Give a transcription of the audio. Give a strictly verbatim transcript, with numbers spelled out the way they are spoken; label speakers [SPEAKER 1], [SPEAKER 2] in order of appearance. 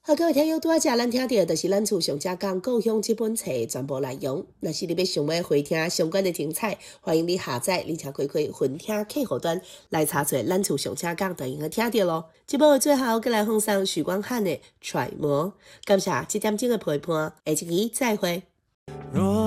[SPEAKER 1] 好，各位听友，拄仔遮咱听到就是咱厝上家讲故乡这本册的全部内容。若是你要想要回听相关的精彩，欢迎你下载而且开开分听客户端来查找咱厝上家讲，就用个听到咯。节目的最后，再来奉上许光汉的《揣摩》，感谢这点钟的陪伴，下一期再会。